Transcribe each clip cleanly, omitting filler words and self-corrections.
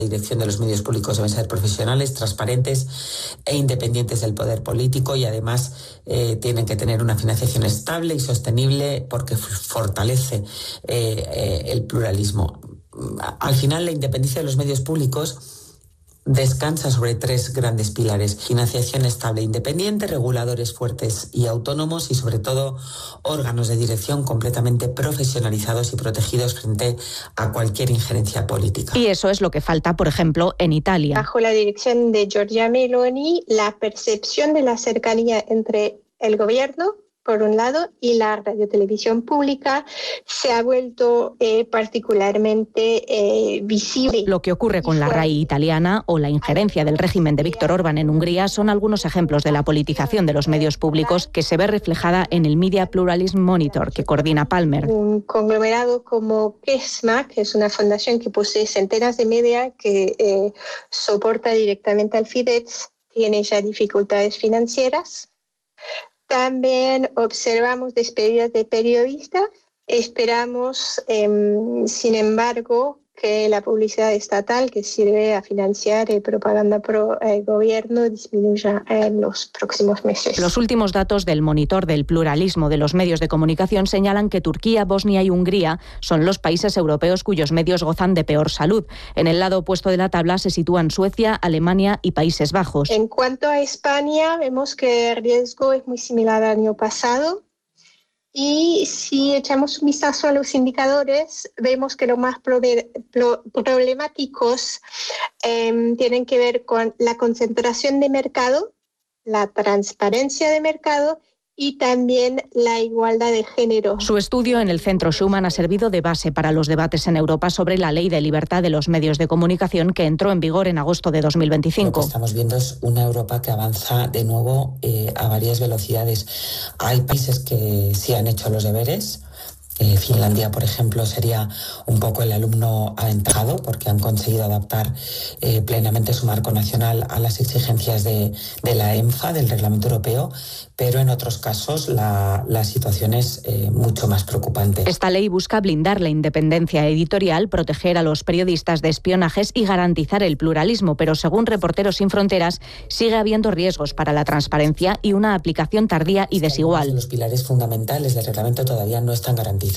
La dirección de los medios públicos deben ser profesionales, transparentes e independientes del poder político y además tienen que tener una financiación estable y sostenible porque fortalece el pluralismo. Al final, la independencia de los medios públicos descansa sobre 3 grandes pilares: financiación estable e independiente, reguladores fuertes y autónomos y, sobre todo, órganos de dirección completamente profesionalizados y protegidos frente a cualquier injerencia política. Y eso es lo que falta, por ejemplo, en Italia. Bajo la dirección de Giorgia Meloni, la percepción de la cercanía entre el gobierno, por un lado, y la radiotelevisión pública se ha vuelto particularmente visible. Lo que ocurre con la RAI italiana o la injerencia del régimen de Viktor Orbán en Hungría son algunos ejemplos de la politización de los medios públicos que se ve reflejada en el Media Pluralism Monitor que coordina Palmer. Un conglomerado como KESMA, que es una fundación que posee centenas de medios que soporta directamente al Fidesz, tiene ya dificultades financieras. También observamos despedidas de periodistas. Esperamos, sin embargo, que la publicidad estatal que sirve a financiar propaganda pro gobierno disminuya en los próximos meses. Los últimos datos del monitor del pluralismo de los medios de comunicación señalan que Turquía, Bosnia y Hungría son los países europeos cuyos medios gozan de peor salud. En el lado opuesto de la tabla se sitúan Suecia, Alemania y Países Bajos. En cuanto a España, vemos que el riesgo es muy similar al año pasado. Y si echamos un vistazo a los indicadores, vemos que los más problemáticos tienen que ver con la concentración de mercado, la transparencia de mercado y también la igualdad de género. Su estudio en el Centro Schuman ha servido de base para los debates en Europa sobre la Ley de Libertad de los Medios de Comunicación que entró en vigor en agosto de 2025. Lo que estamos viendo es una Europa que avanza de nuevo a varias velocidades. Hay países que sí han hecho los deberes. Finlandia, por ejemplo, sería un poco el alumno aventajado porque han conseguido adaptar plenamente su marco nacional a las exigencias de la ENFA, del Reglamento Europeo, pero en otros casos la situación es mucho más preocupante. Esta ley busca blindar la independencia editorial, proteger a los periodistas de espionajes y garantizar el pluralismo, pero según Reporteros Sin Fronteras sigue habiendo riesgos para la transparencia y una aplicación tardía y desigual. Los pilares fundamentales del reglamento todavía no están garantizados.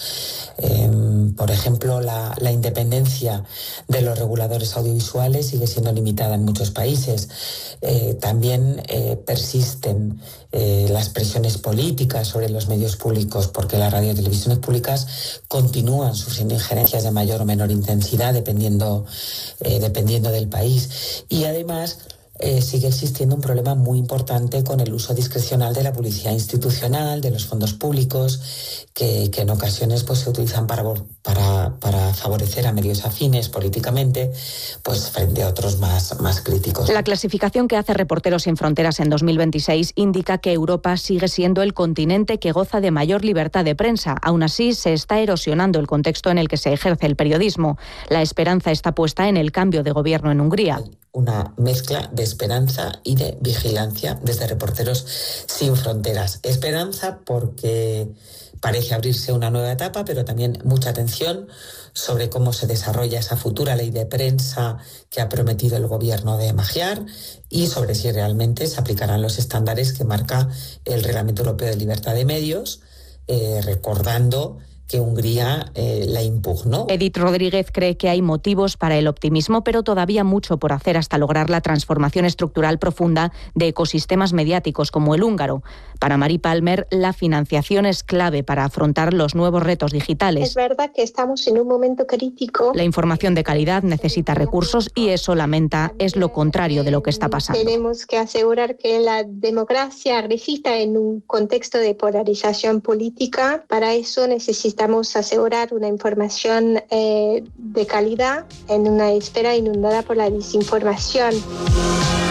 Por ejemplo, la independencia de los reguladores audiovisuales sigue siendo limitada en muchos países. También persisten las presiones políticas sobre los medios públicos porque las radiotelevisiones públicas continúan sufriendo injerencias de mayor o menor intensidad dependiendo del país. Y además sigue existiendo un problema muy importante con el uso discrecional de la publicidad institucional, de los fondos públicos, que en ocasiones pues se utilizan para favorecer a medios afines políticamente, pues frente a otros más críticos. La clasificación que hace Reporteros Sin Fronteras en 2026 indica que Europa sigue siendo el continente que goza de mayor libertad de prensa. Aún así, se está erosionando el contexto en el que se ejerce el periodismo. La esperanza está puesta en el cambio de gobierno en Hungría. Una mezcla de esperanza y de vigilancia desde Reporteros Sin Fronteras. Esperanza porque parece abrirse una nueva etapa, pero también mucha atención sobre cómo se desarrolla esa futura ley de prensa que ha prometido el gobierno de Magyar y sobre si realmente se aplicarán los estándares que marca el Reglamento Europeo de Libertad de Medios, recordando que Hungría la impugnó. Edith Rodríguez cree que hay motivos para el optimismo, pero todavía mucho por hacer hasta lograr la transformación estructural profunda de ecosistemas mediáticos como el húngaro. Para Mari Palmer, la financiación es clave para afrontar los nuevos retos digitales. Es verdad que estamos en un momento crítico. La información de calidad necesita recursos y eso, lamenta, es lo contrario de lo que está pasando. Tenemos que asegurar que la democracia resista en un contexto de polarización política. Para eso necesitamos asegurar una información de calidad en una esfera inundada por la desinformación.